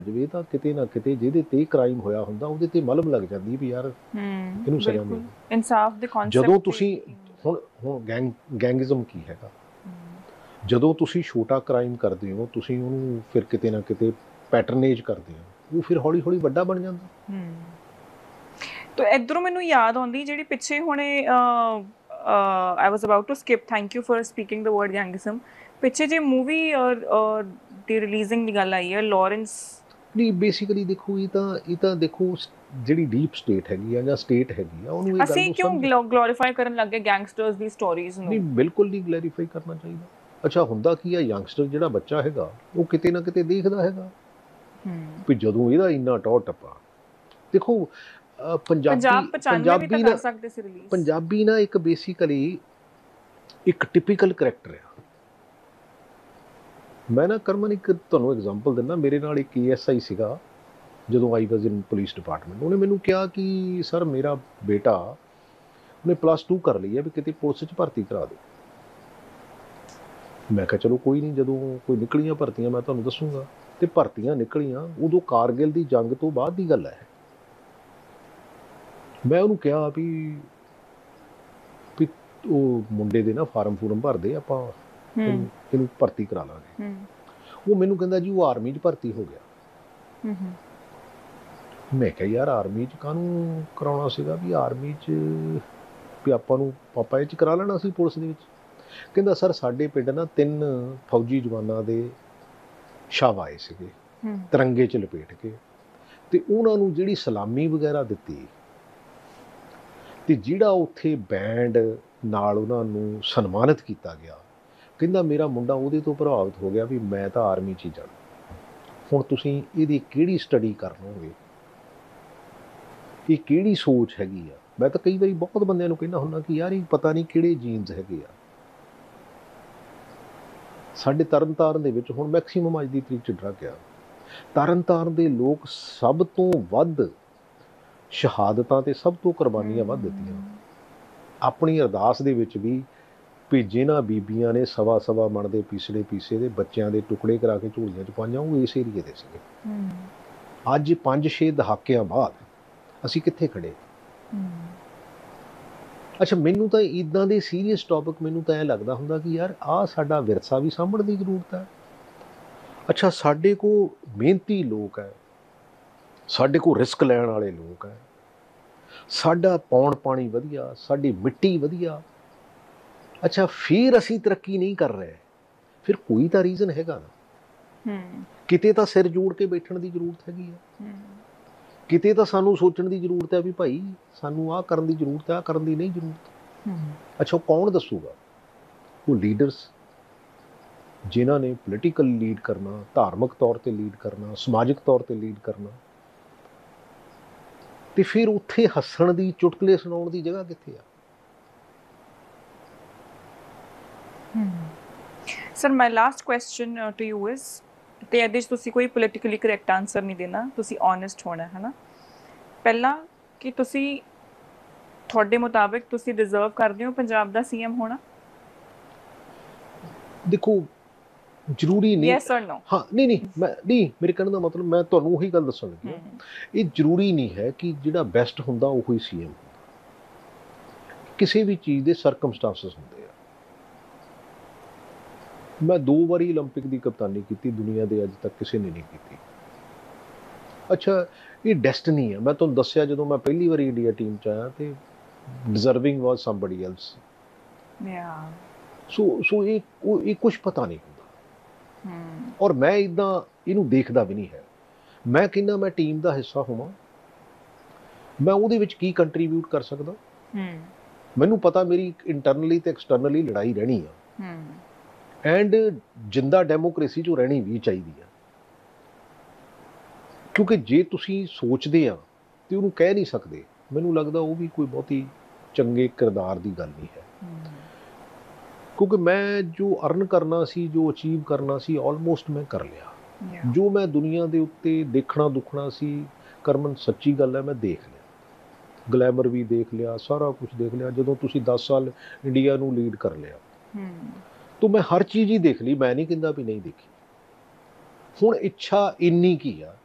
ਜਾਵੇ ਤਾਂ ਕਿਤੇ ਨਾ ਕਿਤੇ ਜਿਹਦੇ ਤੇ ਕ੍ਰਾਈਮ ਹੋਇਆ ਹੁੰਦਾ ਉਹਦੇ ਤੇ ਮਲਮ ਲੱਗ ਜਾਂਦੀ ਵੀ ਯਾਰ ਇਹਨੂੰ ਸਜ਼ਾ ਮਿਲੇ। ਇਨਸਾਫ ਦੇ ਕਨਸੈਪਟ ਜਦੋਂ ਤੁਸੀਂ ਹੁਣ ਗੈਂਗਿਜ਼ਮ ਕੀ ਹੈਗਾ, ਜਦੋਂ ਤੁਸੀਂ ਛੋਟਾ ਕ੍ਰਾਈਮ ਕਰਦੇ ਹੋ ਤੁਸੀਂ ਉਹਨੂੰ ਫਿਰ ਕਿਤੇ ਨਾ ਕਿਤੇ ਪੈਟਰਨੇਜ ਕਰਦੇ ਹੋ, ਉਹ ਫਿਰ ਹੌਲੀ ਹੌਲੀ ਵੱਡਾ ਬਣ ਜਾਂਦਾ। ਤਾਂ ਇੱਧਰੋਂ ਮੈਨੂੰ ਯਾਦ ਆਉਂਦੀ ਜਿਹੜੀ ਪਿੱਛੇ ਹੁਣੇ I was about to skip, thank you for speaking the word gangism, ਪਿੱਛੇ ਜੇ ਮੂਵੀ ਦੀ ਰਿਲੀਜ਼ਿੰਗ ਦੀ ਗੱਲ ਆਈ ਹੈ ਲਾਰੈਂਸ। ਨਹੀਂ ਬੇਸਿਕਲੀ ਦੇਖੋ ਇਹ ਤਾਂ ਦੇਖੋ ਜਿਹੜੀ ਡੀਪ ਸਟੇਟ ਹੈਗੀ ਆ ਜਾਂ ਸਟੇਟ ਹੈਗੀ ਆ ਉਹਨੂੰ ਇਹ ਗੱਲ ਅਸੀਂ ਕਿਉਂ ਗਲੋਰੀਫਾਈ ਕਰਨ ਲੱਗੇ ਗੈਂਗਸਟਰਸ ਦੀ ਸਟੋਰੀਜ਼ ਨੂੰ? ਨਹੀਂ ਬਿਲਕੁਲ ਨਹੀਂ ਗਲੋਰੀਫਾਈ ਕਰਨਾ ਚਾਹੀਦਾ। ਅੱਛਾ ਹੁੰਦਾ ਕੀ ਆ, ਯੰਗਸਟਰ ਜਿਹੜਾ ਬੱਚਾ ਹੈਗਾ ਉਹ ਕਿਤੇ ਨਾ ਕਿਤੇ ਦੇਖਦਾ ਹੈਗਾ ਵੀ ਜਦੋਂ ਇਹਦਾ ਇੰਨਾ ਟੌਰ ਟੱਪਾ। ਦੇਖੋ ਪੰਜਾਬੀ ਨਾ ਇੱਕ ਬੇਸਿਕਲੀ ਇੱਕ ਟਿਪੀਕਲ ਕਰੈਕਟਰ ਆ। ਮੈਂ ਨਾ ਕਰਮਨ ਇੱਕ ਤੁਹਾਨੂੰ ਐਗਜ਼ਾਮਪਲ ਦਿੰਦਾ, ਮੇਰੇ ਨਾਲ ਇੱਕ ASI ਸੀਗਾ ਜਦੋਂ ਆਈ ਵਾਜ਼ ਇਨ ਪੁਲਿਸ ਡਿਪਾਰਟਮੈਂਟ। ਉਹਨੇ ਮੈਨੂੰ ਕਿਹਾ ਕਿ ਸਰ ਮੇਰਾ ਬੇਟਾ ਉਹਨੇ +2 ਕਰ ਲਈ ਹੈ ਵੀ ਕਿਤੇ ਪੁਲਿਸ 'ਚ ਭਰਤੀ ਕਰਾ ਦਿਓ। ਮੈਂ ਕਿਹਾ ਚਲੋ ਕੋਈ ਨਹੀਂ, ਜਦੋਂ ਕੋਈ ਨਿਕਲੀਆਂ ਭਰਤੀਆਂ ਮੈਂ ਤੁਹਾਨੂੰ ਦੱਸੂਗਾ। ਤੇ ਭਰਤੀਆਂ ਨਿਕਲੀਆਂ ਉਦੋਂ ਕਾਰਗਿਲ ਦੀ ਜੰਗ ਤੋਂ ਬਾਅਦ ਦੀ ਗੱਲ ਹੈ। ਮੈਂ ਉਹਨੂੰ ਕਿਹਾ ਵੀ ਉਹ ਮੁੰਡੇ ਦੇ ਨਾ ਫਾਰਮ ਭਰਦੇ ਆਪਾਂ ਇਹਨੂੰ ਭਰਤੀ ਕਰਾ ਲਾਂਗੇ। ਉਹ ਮੈਨੂੰ ਕਹਿੰਦਾ ਜੀ ਉਹ ਆਰਮੀ 'ਚ ਭਰਤੀ ਹੋ ਗਿਆ। ਮੈਂ ਕਿਹਾ ਯਾਰ ਆਰਮੀ 'ਚ ਕਾਹਨੂੰ ਕਰਾਉਣਾ ਸੀਗਾ, ਵੀ ਆਰਮੀ 'ਚ ਵੀ ਆਪਾਂ ਇਹ 'ਚ ਕਰਾ ਲੈਣਾ ਸੀ ਪੁਲਿਸ ਦੇ ਵਿੱਚ। ਕਹਿੰਦਾ ਸਰ ਸਾਡੇ ਪਿੰਡ ਨਾ 3 ਫੌਜੀ ਜਵਾਨਾਂ ਦੇ ਸ਼ਵ ਆਏ ਸੀਗੇ ਤਿਰੰਗੇ 'ਚ ਲਪੇਟ ਕੇ, ਤੇ ਉਹਨਾਂ ਨੂੰ ਜਿਹੜੀ ਸਲਾਮੀ ਵਗੈਰਾ ਦਿੱਤੀ ਤੇ ਜਿਹੜਾ ਉੱਥੇ ਬੈਂਡ ਨਾਲ ਉਹਨਾਂ ਨੂੰ ਸਨਮਾਨਿਤ ਕੀਤਾ ਗਿਆ, ਕਹਿੰਦਾ ਮੇਰਾ ਮੁੰਡਾ ਉਹਦੇ ਤੋਂ ਪ੍ਰਭਾਵਿਤ ਹੋ ਗਿਆ ਵੀ ਮੈਂ ਤਾਂ ਆਰਮੀ 'ਚ ਹੀ ਜਾਣਾ। ਹੁਣ ਤੁਸੀਂ ਇਹਦੀ ਕਿਹੜੀ ਸਟੱਡੀ ਕਰ ਲਓਗੇ, ਇਹ ਕਿਹੜੀ ਸੋਚ ਹੈਗੀ ਆ? ਮੈਂ ਤਾਂ ਕਈ ਵਾਰੀ ਬਹੁਤ ਬੰਦਿਆਂ ਨੂੰ ਕਹਿੰਦਾ ਹੁੰਦਾ ਕਿ ਯਾਰ ਇਹ ਪਤਾ ਨਹੀਂ ਕਿਹੜੇ ਜੀਨਸ ਹੈਗੇ ਆ। ਸਾਡੇ ਤਰਨਤਾਰਨ ਦੇ ਵਿੱਚ ਹੁਣ ਮੈਕਸੀਮਮ ਅੱਜ ਦੀ ਤਰੀਕ 'ਚ ਡਰੱਗ ਆ। ਤਰਨਤਾਰਨ ਦੇ ਲੋਕ ਸਭ ਤੋਂ ਵੱਧ ਸ਼ਹਾਦਤਾਂ ਤੇ ਸਭ ਤੋਂ ਕੁਰਬਾਨੀਆਂ ਵੱਧ ਦਿੱਤੀਆਂ। ਆਪਣੀ ਅਰਦਾਸ ਦੇ ਵਿੱਚ ਵੀ ਜਿਹਨਾਂ ਬੀਬੀਆਂ ਨੇ ਸਵਾ ਮਣ ਦੇ ਪੀਸੇ ਦੇ ਬੱਚਿਆਂ ਦੇ ਟੁਕੜੇ ਕਰਾ ਕੇ ਝੋਲੀਆਂ 'ਚ ਪਾਈਆਂ ਉਹ ਇਸ ਏਰੀਏ ਦੇ ਸੀਗੇ। ਅੱਜ 5-6 ਦਹਾਕਿਆਂ ਬਾਅਦ ਅਸੀਂ ਕਿੱਥੇ ਖੜੇ? ਅੱਛਾ ਮੈਨੂੰ ਤਾਂ ਇੱਦਾਂ ਦੇ ਸੀਰੀਅਸ ਟੌਪਿਕ ਮੈਨੂੰ ਤਾਂ ਐਂ ਲੱਗਦਾ ਹੁੰਦਾ ਕਿ ਯਾਰ ਆਹ ਸਾਡਾ ਵਿਰਸਾ ਵੀ ਸਾਂਭਣ ਦੀ ਜ਼ਰੂਰਤ ਹੈ। ਅੱਛਾ ਸਾਡੇ ਕੋਲ ਮਿਹਨਤੀ ਲੋਕ ਹੈ, ਸਾਡੇ ਕੋਲ ਰਿਸਕ ਲੈਣ ਵਾਲੇ ਲੋਕ ਹੈ, ਸਾਡਾ ਪੌਣ ਪਾਣੀ ਵਧੀਆ, ਸਾਡੀ ਮਿੱਟੀ ਵਧੀਆ। ਅੱਛਾ ਫਿਰ ਅਸੀਂ ਤਰੱਕੀ ਨਹੀਂ ਕਰ ਰਹੇ, ਫਿਰ ਕੋਈ ਤਾਂ ਰੀਜ਼ਨ ਹੈਗਾ ਨਾ। ਕਿਤੇ ਤਾਂ ਸਿਰ ਜੋੜ ਕੇ ਬੈਠਣ ਦੀ ਜ਼ਰੂਰਤ ਹੈਗੀ ਆ, ਕਿਤੇ ਤਾਂ ਸਾਨੂੰ ਸੋਚਣ ਦੀ ਜ਼ਰੂਰਤ ਹੈ ਵੀ ਭਾਈ ਸਾਨੂੰ ਆਹ ਕਰਨ ਦੀ ਜ਼ਰੂਰਤ ਹੈ, ਆਹ ਕਰਨ ਦੀ ਨਹੀਂ ਜ਼ਰੂਰਤ। ਅੱਛਾ ਉਹ ਕੌਣ ਦੱਸੂਗਾ? ਉਹ ਲੀਡਰਸ ਜਿਨ੍ਹਾਂ ਨੇ ਪੋਲੀਟੀਕਲ ਲੀਡ ਕਰਨਾ, ਧਾਰਮਿਕ ਤੌਰ ਤੇ ਲੀਡ ਕਰਨਾ, ਸਮਾਜਿਕ ਤੌਰ ਤੇ ਲੀਡ ਕਰਨਾ। ਤੇ ਫਿਰ ਉੱਥੇ ਹੱਸਣ ਦੀ, ਚੁਟਕਲੇ ਸੁਣਾਉਣ ਦੀ ਜਗ੍ਹਾ ਕਿੱਥੇ ਆ? Sir my last question to you is, ਤੇ ਇਹਦੇ 'ਚ ਤੁਸੀਂ ਕੋਈ ਪੋਲੀਟੀਕਲੀ ਕਰੈਕਟ ਆਨਸਰ ਨਹੀਂ ਦੇਣਾ, ਤੁਸੀਂ ਓਨੈਸਟ ਹੋਣਾ ਹੈ ਨਾ। ਪਹਿਲਾਂ ਕਿ ਤੁਸੀਂ ਤੁਹਾਡੇ ਮੁਤਾਬਿਕ ਤੁਸੀਂ ਡਿਜ਼ਰਵ ਕਰਦੇ ਹੋ ਪੰਜਾਬ ਦਾ CM ਹੋਣਾ? ਦੇਖੋ ਜ਼ਰੂਰੀ ਨਹੀਂ। ਯੈਸ অর ਨੋ? ਹਾਂ ਨਹੀਂ ਮੇਰੇ ਕਹਿਣ ਦਾ ਮਤਲਬ ਮੈਂ ਤੁਹਾਨੂੰ ਉਹੀ ਗੱਲ ਦੱਸਣ ਲੱਗੀ। ਇਹ ਜ਼ਰੂਰੀ ਨਹੀਂ ਹੈ ਕਿ ਜਿਹੜਾ ਬੈਸਟ ਹੁੰਦਾ ਉਹੀ CM ਹੁੰਦਾ। ਕਿਸੇ ਵੀ ਚੀਜ਼ ਦੇ ਸਰਕਮਸਟੈਂਸਸ ਹੁੰਦੇ ਆ। ਮੈਂ 2 ਵਾਰੀ 올림픽 ਦੀ ਕਪਤਾਨੀ ਕੀਤੀ, ਦੁਨੀਆ ਦੇ ਅੱਜ ਤੱਕ ਕਿਸੇ ਨੇ ਨਹੀਂ ਕੀਤੀ। ਅੱਛਾ ਇਹ ਡੈਸਟਨੀ ਆ। ਮੈਂ ਤੁਹਾਨੂੰ ਦੱਸਿਆ ਜਦੋਂ ਮੈਂ ਪਹਿਲੀ ਵਾਰੀ ਇੰਡੀਆ ਟੀਮ 'ਚ ਆਇਆ ਤੇ ਡਿਜ਼ਰਵਿੰਗ ਵਾਜ਼ ਸਮਬਡੀ ਐਲਸ। ਸੋ ਇਹ ਕੁਛ ਪਤਾ ਨਹੀਂ ਹੁੰਦਾ। ਔਰ ਮੈਂ ਇੱਦਾਂ ਇਹਨੂੰ ਦੇਖਦਾ ਵੀ ਨਹੀਂ ਹੈ। ਮੈਂ ਕਹਿੰਦਾ ਮੈਂ ਟੀਮ ਦਾ ਹਿੱਸਾ ਹੋਵਾਂ, ਮੈਂ ਉਹਦੇ ਵਿੱਚ ਕੀ ਕੰਟਰੀਬਿਊਟ ਕਰ ਸਕਦਾ। ਮੈਨੂੰ ਪਤਾ ਮੇਰੀ ਇੰਟਰਨਲੀ ਤੇ ਐਕਸਟਰਨਲੀ ਲੜਾਈ ਰਹਿਣੀ ਆ, ਐਂਡ ਜਿੰਦਾ ਡੈਮੋਕ੍ਰੇਸੀ 'ਚੋਂ ਰਹਿਣੀ ਵੀ ਚਾਹੀਦੀ ਆ। ਕਿਉਂਕਿ ਜੇ ਤੁਸੀਂ ਸੋਚਦੇ ਆ ਤੇ ਉਹਨੂੰ ਕਹਿ ਨਹੀਂ ਸਕਦੇ, ਮੈਨੂੰ ਲੱਗਦਾ ਉਹ ਵੀ ਕੋਈ ਬਹੁਤੀ ਚੰਗੇ ਕਿਰਦਾਰ ਦੀ ਗੱਲ ਨਹੀਂ ਹੈ। ਕਿਉਂਕਿ ਮੈਂ ਜੋ ਅਰਨ ਕਰਨਾ ਸੀ, ਜੋ ਅਚੀਵ ਕਰਨਾ ਸੀ, ਆਲਮੋਸਟ ਮੈਂ ਕਰ ਲਿਆ। ਜੋ ਮੈਂ ਦੁਨੀਆ ਦੇ ਉੱਤੇ ਦੇਖਣਾ ਦੁੱਖਣਾ ਸੀ, ਕਰਮਨ ਸੱਚੀ ਗੱਲ ਹੈ, ਮੈਂ ਦੇਖ ਲਿਆ। ਗਲੈਮਰ ਵੀ ਦੇਖ ਲਿਆ, ਸਾਰਾ ਕੁਝ ਦੇਖ ਲਿਆ। ਜਦੋਂ ਤੁਸੀਂ 10 ਸਾਲ ਇੰਡੀਆ ਨੂੰ ਲੀਡ ਕਰ ਲਿਆ ਤਾਂ ਮੈਂ ਹਰ ਚੀਜ਼ ਹੀ ਦੇਖ ਲਈ। ਮੈਂ ਨਹੀਂ ਕਹਿੰਦਾ ਵੀ ਨਹੀਂ ਦੇਖੀ। ਹੁਣ ਇੱਛਾ ਇੰਨੀ ਕੀ ਆ